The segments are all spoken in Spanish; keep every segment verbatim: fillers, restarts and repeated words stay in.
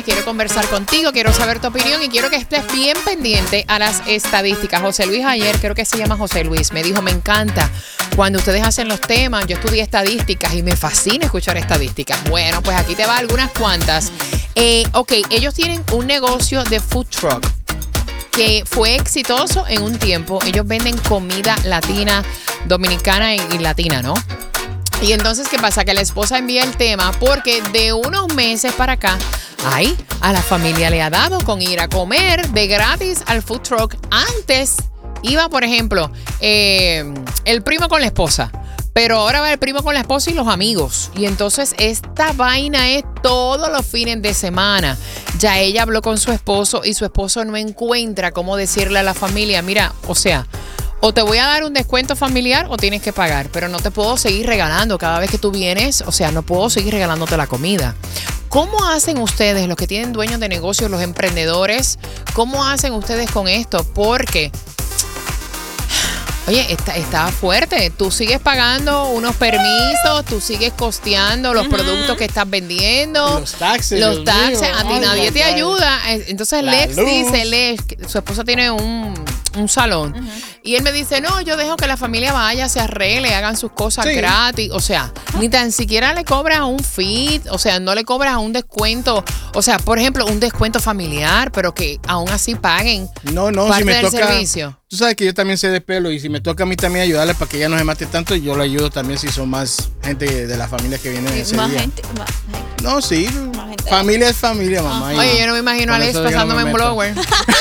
Quiero conversar contigo, quiero saber tu opinión y quiero que estés bien pendiente a las estadísticas. José Luis ayer, creo que se llama José Luis, me dijo, me encanta cuando ustedes hacen los temas. Yo estudié estadísticas y me fascina escuchar estadísticas. Bueno, pues aquí te va algunas cuantas. Eh, ok, ellos tienen un negocio de food truck que fue exitoso en un tiempo. Ellos venden comida latina, dominicana y, y latina, ¿no? Y entonces, ¿qué pasa? Que la esposa envía el tema porque de unos meses para acá, ay, a la familia le ha dado con ir a comer de gratis al food truck. Antes iba, por ejemplo, eh, el primo con la esposa, pero ahora va el primo con la esposa y los amigos. Y entonces esta vaina es todos los fines de semana. Ya ella habló con su esposo y su esposo no encuentra cómo decirle a la familia, mira, o sea, o te voy a dar un descuento familiar o tienes que pagar, pero no te puedo seguir regalando cada vez que tú vienes. O sea, no puedo seguir regalándote la comida. ¿Cómo hacen ustedes, los que tienen dueños de negocios, los emprendedores? ¿Cómo hacen ustedes con esto? Porque, oye, está, está fuerte. Tú sigues pagando unos permisos, tú sigues costeando los uh-huh. productos que estás vendiendo. Los taxes. Los taxes. Mío. A ti Ay, nadie te ay. ayuda. Entonces La Lex luz. dice, Lex, que su esposa tiene un, un salón. Uh-huh. Y él me dice, no, yo dejo que la familia vaya, se arregle, hagan sus cosas sí. gratis. O sea, ni tan siquiera le cobras un fee, o sea, no le cobras un descuento. O sea, por ejemplo, un descuento familiar, pero que aún así paguen no, no, parte si me del toca, servicio. Tú sabes que yo también sé de pelo y si me toca a mí también ayudarle para que ella no se mate tanto, yo le ayudo también si son más gente de la familia que viene ese más día. Gente, más gente. No, sí, gente. familia es familia, mamá. Ah. Oye, yo no me imagino a Alex pasándome en blower.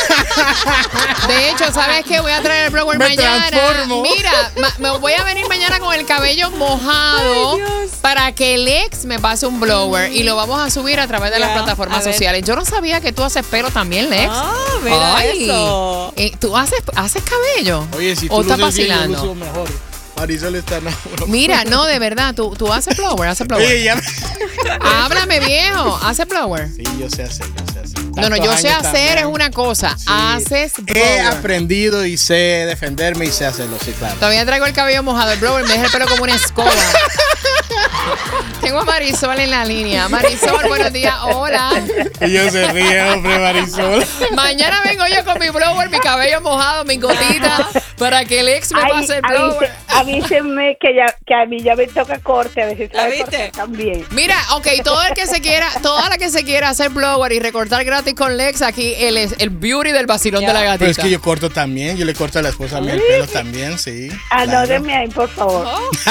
De hecho, ¿sabes qué? Voy a traer el blower me mañana. Transformo. Mira, ma- me voy a venir mañana con el cabello mojado para que el ex me pase un blower y lo vamos a subir a través de Ya, las plataformas sociales. Yo no sabía que tú haces pelo también, Lex. Ah, mira Ay, eso. eh, ¿Tú haces, haces cabello? Oye, si tú ¿O estás luces bien, yo vacilando? luzo mejor. Marisol está enamorada. Mira, no, de verdad, tú, tú haces blower, haces blower. Oye, ya me... Háblame, viejo, haces blower. Sí, yo sé hacer, yo sé hacer. No, no, yo sé Tantos hacer años es una cosa, Sí. haces He blower. aprendido y sé defenderme y sé hacerlo, sí, claro. Todavía traigo el cabello mojado, el blower me deja el pelo como una escoba. Tengo a Marisol en la línea. Marisol, buenos días, hola. Ella se ríe, hombre, Marisol. Mañana vengo yo con mi blower, mi cabello mojado, mi gotita, para que el ex me Ay, pase el avise- blower. avísenme que, ya, que a mí ya me toca corte, a veces ¿La sabe viste? cortar también. Mira, ok, todo el que se quiera, toda la que se quiera hacer blower y recortar gratis con Lex, aquí él es el beauty del vacilón Ya. de la gatita. Pero es que yo corto también, yo le corto a la esposa a mí el pelo también, sí. claro. Anótenme ahí, por favor.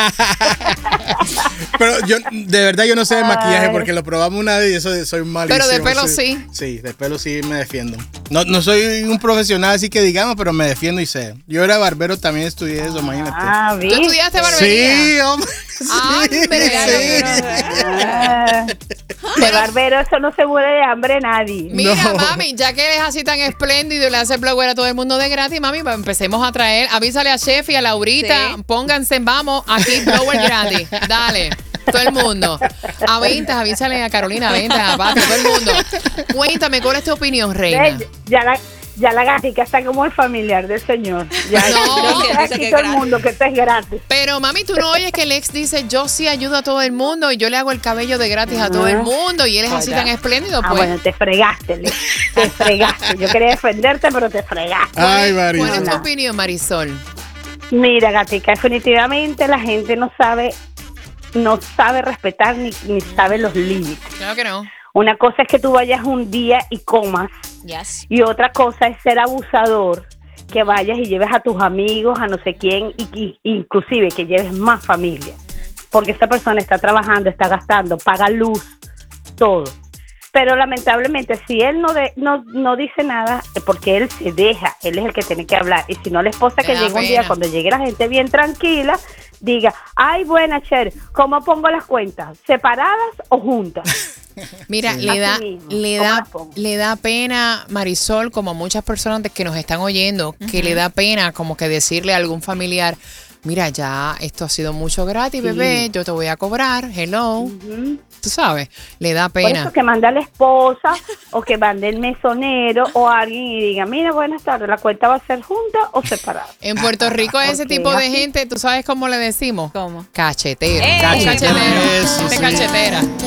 Pero yo, de verdad, yo no sé de maquillaje Ay. porque lo probamos una vez y eso de- soy malísimo. Pero de pelo soy- sí. Sí, de pelo sí me defiendo. No, no soy un profesional así que digamos, pero me defiendo y sé. Yo era barbero, también estudié eso, imagínate. Ah, ¿Tú ¿viste? estudiaste barbería? Sí, hombre. Hombre, sí. Ah, de barbero, eso no se muere de hambre nadie. Mira, No. mami, ya que eres así tan espléndido y le haces blower a todo el mundo de gratis, mami, pues empecemos a traer. Avísale a Chef y a Laurita, Sí. pónganse, vamos, aquí blower gratis. Dale, todo el mundo. A Ventas, avísale a Carolina, a Ventas, a Pati, todo el mundo. Cuéntame, ¿cuál es tu opinión, reina? ¿Ves? Ya la, ya la gatica está como el familiar del señor. Ya No, ya dice aquí que es todo el gratis. mundo que esto es gratis. Pero, mami, tú no oyes que el ex dice, yo sí ayudo a todo el mundo y yo le hago el cabello de gratis a todo el mundo y él es así Oye. tan espléndido, Ah, pues. bueno, te fregaste, Le. Te fregaste. Yo quería defenderte, pero te fregaste. Ay, ¿Cuál es Marisol. tu opinión, Marisol? Mira, gatica, definitivamente la gente no sabe, no sabe respetar ni, ni sabe los límites. Claro que no. Una cosa es que tú vayas un día y comas, Yes. y otra cosa es ser abusador, que vayas y lleves a tus amigos, a no sé quién, y, y inclusive que lleves más familia, porque esta persona está trabajando, está gastando, paga luz, todo. Pero lamentablemente, si él no de, no, no dice nada, es porque él se deja, él es el que tiene que hablar. Y si no, la esposa Me que da llega un pena. día, cuando llegue la gente bien tranquila, diga, ay, buena, Cher, ¿cómo pongo las cuentas? ¿Separadas o juntas? Mira, Sí. le Así da, mismo. le ¿Cómo da, las pongo? le da pena, Marisol, como a muchas personas de que nos están oyendo, que le da pena como que decirle a algún familiar, mira, ya esto ha sido mucho gratis, bebé, yo te voy a cobrar, hello. Ujú. Tú sabes, le da Por pena. eso que manda a la esposa o que mande el mesonero o alguien y diga, mira, buenas tardes, ¿la cuenta va a ser junta o separada? En Puerto Rico a ese Porque tipo de así- gente, ¿tú sabes cómo le decimos? ¿Cómo? Cachetero. ¡Ey! Cachetero. Eso, De sí. cachetera.